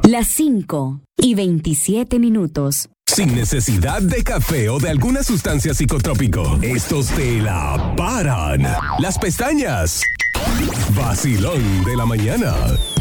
Las 5:27. Sin necesidad de café o de alguna sustancia psicotrópico, estos te la paran. Las pestañas. Vacilón de la mañana.